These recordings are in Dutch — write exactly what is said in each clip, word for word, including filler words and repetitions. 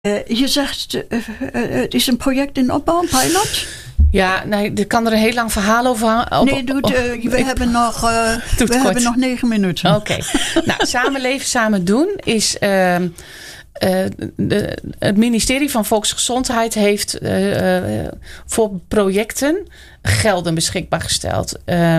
Uh, je zegt, uh, uh, het is een project in opbouw, een pilot? Ja, nee, ik kan er een heel lang verhaal over... Op, nee, doe het, uh, we, ik, hebben, nog, uh, we hebben nog negen minuten. Oké. Okay. Nou, Samen leven, samen doen is... Uh, Uh, de, het ministerie van Volksgezondheid heeft uh, uh, voor projecten gelden beschikbaar gesteld. Uh,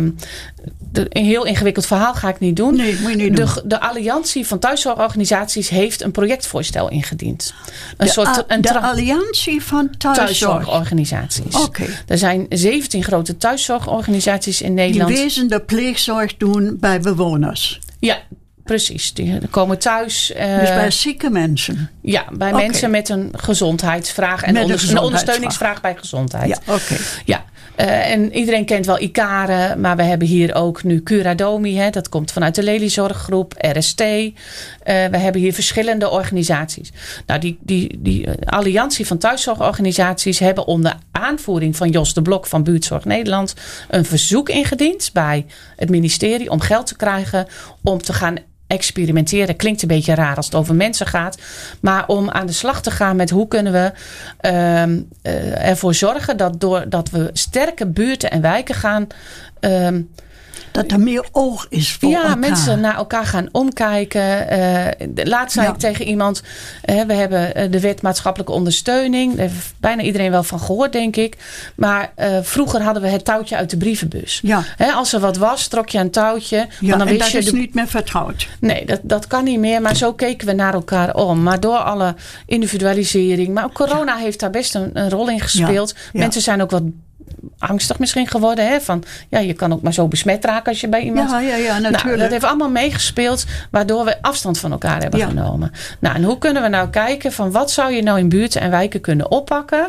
de, een heel ingewikkeld verhaal ga ik niet doen. Nee, moet je niet doen. De, de Alliantie van Thuiszorgorganisaties heeft een projectvoorstel ingediend. Een de, soort, een de tra- Alliantie van Thuiszorg. Thuiszorgorganisaties. Oké. Okay. Er zijn zeventien grote thuiszorgorganisaties in Nederland. Die wezen de pleegzorg doen bij bewoners. Ja. Precies, die komen thuis. Uh, dus bij zieke mensen? Ja, bij okay. mensen met een gezondheidsvraag en met onder, een, gezondheidsvraag. een ondersteuningsvraag bij gezondheid. Ja, oké. Okay. Ja. Uh, en iedereen kent wel ICARE, maar we hebben hier ook nu Curadomi. Hè, dat komt vanuit de Lelyzorggroep, R S T. Uh, we hebben hier verschillende organisaties. Nou, die, die, die uh, Alliantie van Thuiszorgorganisaties hebben onder aanvoering van Jos de Blok van Buurtzorg Nederland een verzoek ingediend bij het ministerie om geld te krijgen om te gaan experimenteren. Klinkt een beetje raar als het over mensen gaat. Maar om aan de slag te gaan met hoe kunnen we uh, uh, ervoor zorgen dat doordat we sterke buurten en wijken gaan... Uh, dat er meer oog is voor ja, elkaar. Ja, mensen naar elkaar gaan omkijken. Uh, laatst zei ja. ik tegen iemand... Uh, we hebben de wet maatschappelijke ondersteuning. Daar heeft bijna iedereen wel van gehoord, denk ik. Maar uh, vroeger hadden we het touwtje uit de brievenbus. Ja. He, als er wat was, trok je een touwtje. Ja, maar dan en wist dat je is de... niet meer vertrouwd. Nee, dat, dat kan niet meer. Maar zo keken we naar elkaar om. Maar door alle individualisering... Maar ook corona ja. heeft daar best een, een rol in gespeeld. Ja. Ja. Mensen zijn ook wat... angstig misschien geworden. Hè? Van, ja, je kan ook maar zo besmet raken als je bij iemand... Ja, ja, ja, natuurlijk. Nou, dat heeft allemaal meegespeeld, waardoor we afstand van elkaar hebben ja. genomen. Nou, en hoe kunnen we nou kijken van wat zou je nou in buurten en wijken kunnen oppakken...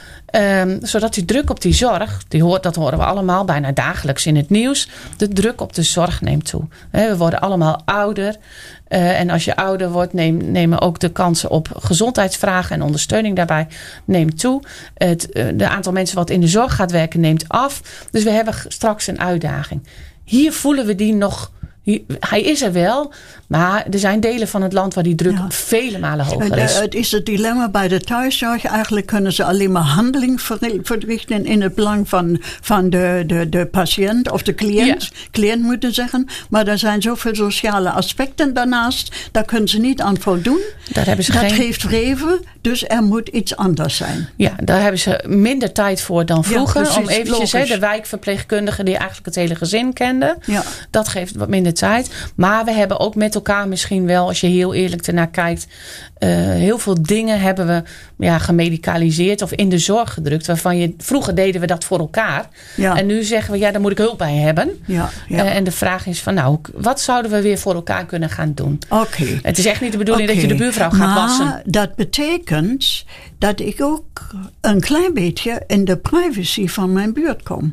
Um, zodat die druk op die zorg, die hoort, dat horen we allemaal bijna dagelijks in het nieuws, de druk op de zorg neemt toe. He, we worden allemaal ouder. Uh, en als je ouder wordt, neem, nemen ook de kansen op gezondheidsvragen en ondersteuning daarbij neemt toe. Het uh, de aantal mensen wat in de zorg gaat werken neemt af. Dus we hebben straks een uitdaging. Hier voelen we die nog... Hij is er wel, maar er zijn delen van het land waar die druk ja. vele malen hoger is. Het is het dilemma bij de thuiszorg. Eigenlijk kunnen ze alleen maar handeling verrichten in het belang van, van de, de, de patiënt of de cliënt. Ja. Cliënt moeten zeggen. Maar er zijn zoveel sociale aspecten daarnaast. Daar kunnen ze niet aan voldoen. Daar hebben ze Dat geen... geeft wreven, dus er moet iets anders zijn. Ja, daar hebben ze minder tijd voor dan vroeger. Ja, precies, om eventjes hè, de wijkverpleegkundige die eigenlijk het hele gezin kende. Ja. Dat geeft wat minder tijd. Maar we hebben ook met elkaar misschien wel, als je heel eerlijk ernaar kijkt, uh, heel veel dingen hebben we ja, gemedicaliseerd of in de zorg gedrukt. Waarvan je, vroeger deden we dat voor elkaar. Ja. En nu zeggen we, ja, daar moet ik hulp bij hebben. Ja, ja. Uh, en de vraag is van, nou, wat zouden we weer voor elkaar kunnen gaan doen? Okay. Het is echt niet de bedoeling okay. dat je de buurvrouw gaat maar wassen. Maar dat betekent dat ik ook een klein beetje in de privacy van mijn buurt kom.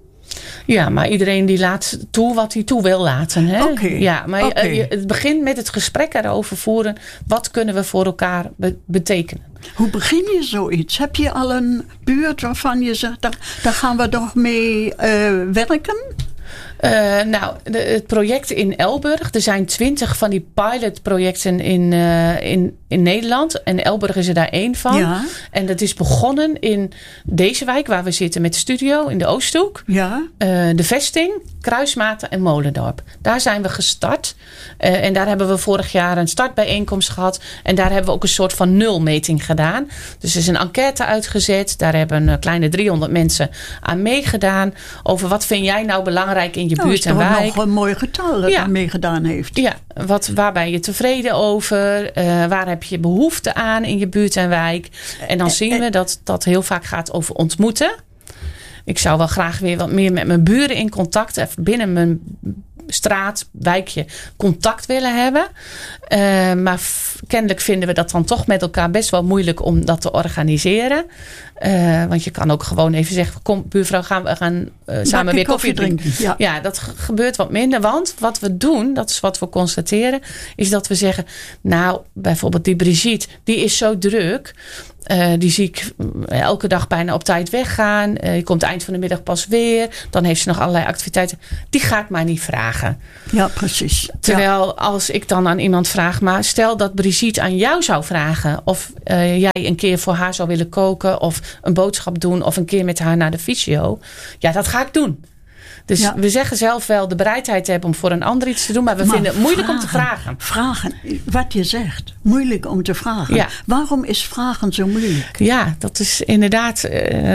Ja, maar iedereen die laat toe wat hij toe wil laten. Hè? Okay. Ja, maar okay. je, het begint met het gesprek erover voeren. Wat kunnen we voor elkaar be- betekenen? Hoe begin je zoiets? Heb je al een buurt waarvan je zegt, daar, daar gaan we toch mee uh, werken? Uh, nou, de, het project in Elburg. Er zijn twintig van die pilotprojecten in, uh, in, in Nederland. En Elburg is er daar één van. Ja. En dat is begonnen in deze wijk waar we zitten met de studio in de Oosthoek. Ja. Uh, de Vesting, Kruismaten en Molendorp. Daar zijn we gestart. Uh, en daar hebben we vorig jaar een startbijeenkomst gehad. En daar hebben we ook een soort van nulmeting gedaan. Dus er is een enquête uitgezet. Daar hebben een kleine driehonderd mensen aan meegedaan. Over wat vind jij nou belangrijk in je nou, buurt en wijk. Dat is nog een mooi getal dat ja. er meegedaan heeft. Ja, wat, waar ben je tevreden over? Uh, waar heb je behoefte aan in je buurt en wijk? En dan zien we dat dat heel vaak gaat over ontmoeten. Ik zou wel graag weer wat meer met mijn buren in contact, even binnen mijn straat, wijkje, contact willen hebben. Uh, maar f- kennelijk vinden we dat dan toch met elkaar best wel moeilijk om dat te organiseren. Uh, want je kan ook gewoon even zeggen, kom buurvrouw, gaan we gaan uh, samen weer koffie drinken. drinken. Ja. ja, dat g- gebeurt wat minder. Want wat we doen, dat is wat we constateren, is dat we zeggen, nou, bijvoorbeeld die Brigitte, die is zo druk. Uh, die zie ik elke dag bijna op tijd weggaan. Uh, je komt eind van de middag pas weer. Dan heeft ze nog allerlei activiteiten. Die ga ik maar niet vragen. Ja, precies. Terwijl ja. als ik dan aan iemand vraag... maar stel dat Brigitte aan jou zou vragen... of uh, jij een keer voor haar zou willen koken... of een boodschap doen... of een keer met haar naar de fysio. Ja, dat ga ik doen. Dus ja. we zeggen zelf wel de bereidheid te hebben om voor een ander iets te doen. Maar we maar vinden het moeilijk vragen, om te vragen. Vragen, wat je zegt. Moeilijk om te vragen. Ja. Waarom is vragen zo moeilijk? Ja, dat is inderdaad uh,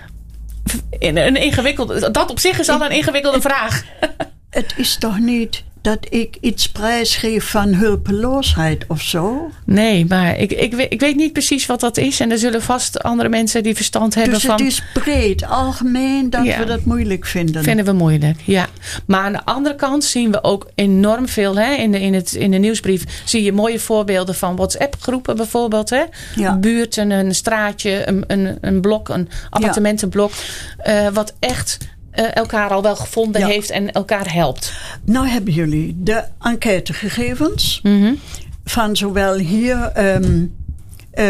een ingewikkelde... Dat op zich is al een ingewikkelde vraag. Het is toch niet... dat ik iets prijsgeef van hulpeloosheid of zo? Nee, maar ik, ik, ik weet niet precies wat dat is. En er zullen vast andere mensen die verstand hebben dus van... Dus het is breed, algemeen, dat ja, we dat moeilijk vinden. Vinden we moeilijk, ja. Maar aan de andere kant zien we ook enorm veel. Hè? In, de, in, het, in de nieuwsbrief zie je mooie voorbeelden van WhatsApp-groepen bijvoorbeeld. Hè? Ja. Buurten, een straatje, een, een, een blok, een appartementenblok. Ja. Uh, wat echt... Uh, elkaar al wel gevonden ja. heeft en elkaar helpt. Nou hebben jullie de enquêtegegevens mm-hmm. van zowel hier um, uh,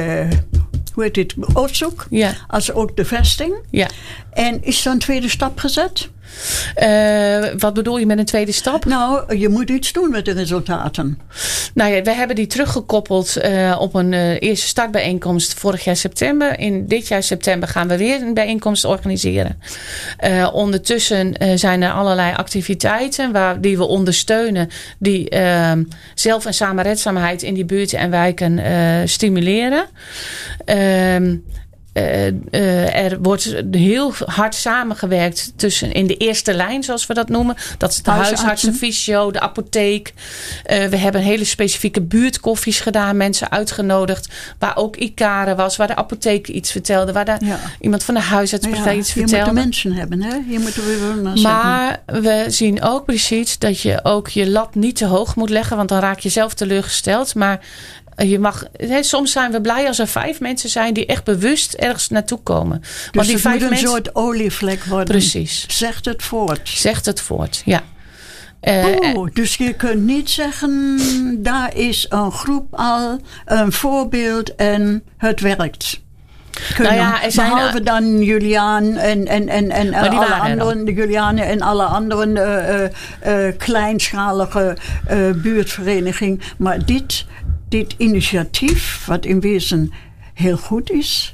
hoe heet dit, Oostzoek ja. als ook de vesting. Ja. En is er een tweede stap gezet? Uh, wat bedoel je met een tweede stap? Nou, je moet iets doen met de resultaten. Nou ja, we hebben die teruggekoppeld uh, op een uh, eerste startbijeenkomst vorig jaar september. In dit jaar september gaan we weer een bijeenkomst organiseren. Uh, ondertussen uh, zijn er allerlei activiteiten waar, die we ondersteunen. Die uh, zelf- en samenredzaamheid in die buurten en wijken uh, stimuleren. Uh, Uh, uh, er wordt heel hard samengewerkt tussen in de eerste lijn, zoals we dat noemen. Dat is de huisarts, de fysio, de apotheek. Uh, we hebben hele specifieke buurtkoffies gedaan. Mensen uitgenodigd waar ook Icare was. Waar de apotheek iets vertelde. Waar de, ja. iemand van de huisartspartij ja, iets vertelde. Je moet de mensen hebben, hè? Je moet de bewoners maar hebben. We zien ook precies dat je ook je lat niet te hoog moet leggen. Want dan raak je zelf teleurgesteld. Maar je mag, he, soms zijn we blij als er vijf mensen zijn die echt bewust ergens naartoe komen. Dus Want die het vijf moet een mensen, soort olievlek worden. Precies. Zegt het voort. Zegt het voort, ja. Uh, oh, dus je kunt niet zeggen, daar is een groep al een voorbeeld en het werkt. Kunnen. Nou ja, er zijn, behalve dan Juliaan en, en, en, en alle anderen, de Juliane en alle andere uh, uh, uh, kleinschalige uh, buurtvereniging. Maar dit, dit initiatief, wat in wezen heel goed is,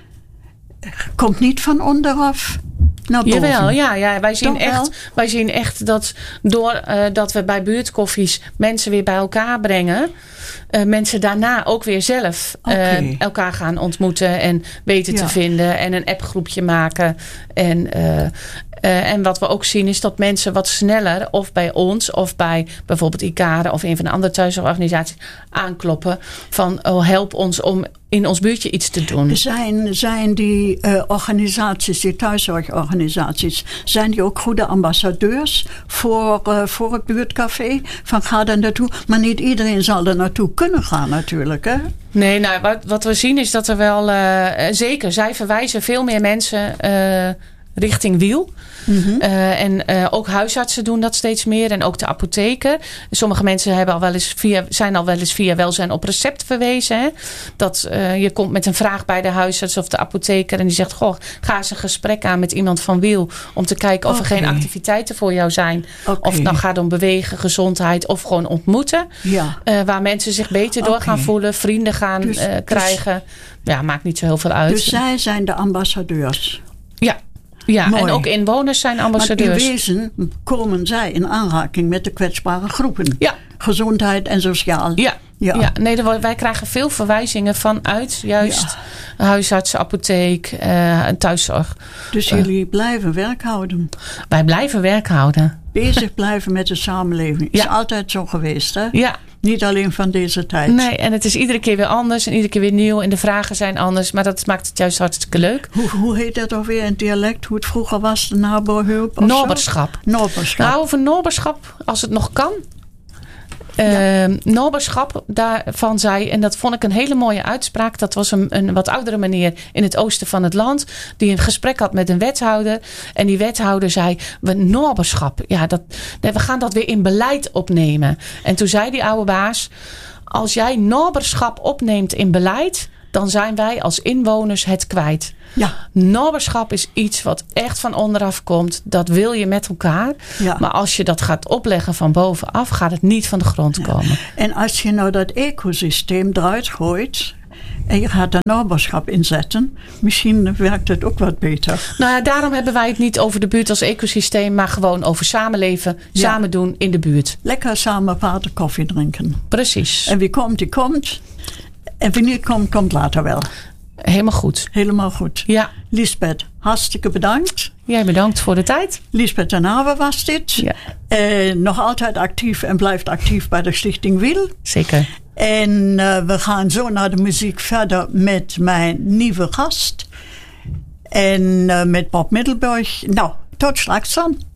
komt niet van onderaf naar boven. Jawel, ja, ja. Wij zien echt, wij zien echt dat doordat uh, dat we bij buurtkoffies mensen weer bij elkaar brengen, Uh, mensen daarna ook weer zelf uh, okay. elkaar gaan ontmoeten en weten ja. te vinden en een appgroepje maken. En, uh, uh, en wat we ook zien is dat mensen wat sneller of bij ons of bij bijvoorbeeld Icare of een van de andere thuiszorgorganisaties aankloppen van oh, help ons om in ons buurtje iets te doen. Zijn, zijn die uh, organisaties, die thuiszorgorganisaties, zijn die ook goede ambassadeurs voor, uh, voor het buurtcafé? Van ga daar naartoe. Maar niet iedereen zal er naartoe kunnen gaan natuurlijk, hè? Nee, nou, wat, wat we zien is dat er wel, uh, zeker, zij verwijzen veel meer mensen uh, richting Wiel. Mm-hmm. Uh, en uh, ook huisartsen doen dat steeds meer. En ook de apotheken. Sommige mensen hebben al wel eens via, zijn al wel eens via welzijn op recept verwezen. Hè? Dat uh, je komt met een vraag bij de huisarts of de apotheker. En die zegt, goh, ga eens een gesprek aan met iemand van Wiel. Om te kijken of okay. er geen activiteiten voor jou zijn. Okay. Of het nou gaat om bewegen, gezondheid of gewoon ontmoeten. Ja. Uh, waar mensen zich beter door okay. gaan voelen. Vrienden gaan dus, uh, krijgen. Dus, ja, maakt niet zo heel veel uit. Dus zij zijn de ambassadeurs. Ja. Ja, mooi. En ook inwoners zijn ambassadeurs. Maar in wezen komen zij in aanraking met de kwetsbare groepen. Ja. Gezondheid en sociaal. Ja, ja. ja. Nee, wij krijgen veel verwijzingen vanuit juist ja. huisartsen, apotheek, uh, thuiszorg. Dus uh, jullie blijven werk houden? Wij blijven werk houden. Bezig blijven met de samenleving. Ja. Is altijd zo geweest, hè? Ja. Niet alleen van deze tijd. Nee, en het is iedere keer weer anders en iedere keer weer nieuw. En de vragen zijn anders, maar dat maakt het juist hartstikke leuk. Hoe, hoe heet dat alweer in het dialect? Hoe het vroeger was, de naboerhulp? Noberschap. Noberschap. Nou, over noberschap, als het nog kan. Uh, ja. Noberschap daarvan zei, en dat vond ik een hele mooie uitspraak. Dat was een, een wat oudere meneer in het oosten van het land. Die een gesprek had met een wethouder. En die wethouder zei, we noberschap. Ja, dat, we gaan dat weer in beleid opnemen. En toen zei die oude baas, als jij noberschap opneemt in beleid, dan zijn wij als inwoners het kwijt. Ja. Nabberschap is iets wat echt van onderaf komt. Dat wil je met elkaar. Ja. Maar als je dat gaat opleggen van bovenaf, gaat het niet van de grond komen. Ja. En als je nou dat ecosysteem eruit gooit en je gaat daar nabberschap inzetten, misschien werkt het ook wat beter. Nou ja, daarom hebben wij het niet over de buurt als ecosysteem, maar gewoon over samenleven, Ja. samen doen in de buurt. Lekker samen water koffie drinken. Precies. En wie komt, die komt. En wie niet komt, komt later wel. Helemaal goed. Helemaal goed. Ja. Lisbeth, hartstikke bedankt. Jij bedankt voor de tijd. Lisbeth Den Haver was dit. Ja. Eh, nog altijd actief en blijft actief bij de Stichting Wiel. Zeker. En uh, we gaan zo naar de muziek verder met mijn nieuwe gast. En uh, met Bob Middelburg. Nou, tot straks dan.